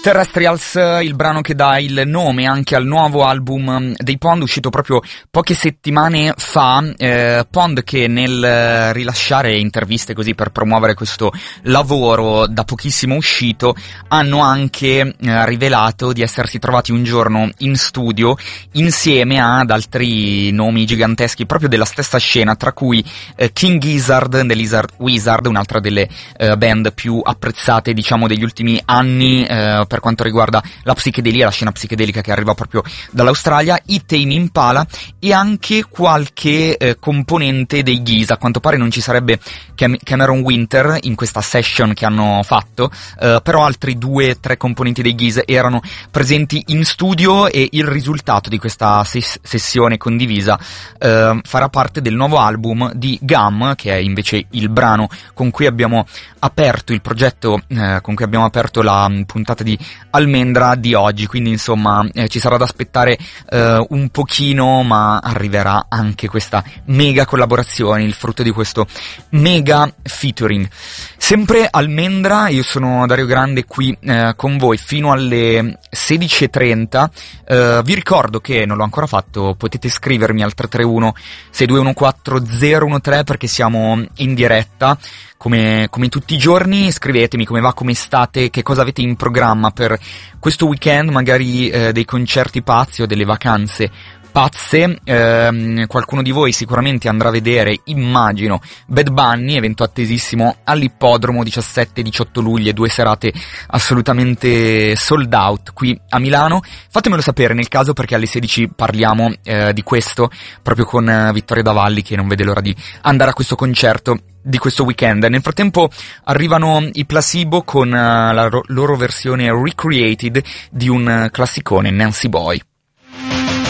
Terrestrials, il brano che dà il nome anche al nuovo album dei Pond, uscito proprio poche settimane fa. Pond che nel rilasciare interviste così per promuovere questo lavoro da pochissimo uscito hanno anche rivelato di essersi trovati un giorno in studio insieme ad altri nomi giganteschi proprio della stessa scena, tra cui King Gizzard, The Lizard Wizard, un'altra delle band più apprezzate diciamo degli ultimi anni per quanto riguarda la psichedelia, la scena psichedelica che arriva proprio dall'Australia, i Tame Impala e anche qualche componente dei Giza. A quanto pare non ci sarebbe Cameron Winter in questa session che hanno fatto, però altri 2-3 componenti dei Giza erano presenti in studio e il risultato di questa sessione condivisa farà parte del nuovo album di Gum, che è invece il brano con cui abbiamo aperto il progetto, con cui abbiamo aperto la puntata di Almendra di oggi. Quindi insomma ci sarà da aspettare un pochino, ma arriverà anche questa mega collaborazione, il frutto di questo mega featuring. Sempre Almendra, io sono Dario Grande qui con voi fino alle 16:30. Vi ricordo che non l'ho ancora fatto, potete scrivermi al 331 6214 013 perché siamo in diretta come tutti i giorni. Scrivetemi come va, come state, che cosa avete in programma per questo weekend, magari dei concerti pazzi o delle vacanze pazze. Qualcuno di voi sicuramente andrà a vedere, immagino, Bad Bunny, evento attesissimo all'Ippodromo 17-18 luglio, 2 serate assolutamente sold out qui a Milano. Fatemelo sapere nel caso, perché alle 16 parliamo di questo proprio con Vittorio Davalli, che non vede l'ora di andare a questo concerto di questo weekend. Nel frattempo arrivano i Placebo con la loro versione recreated di un classicone, Nancy Boy.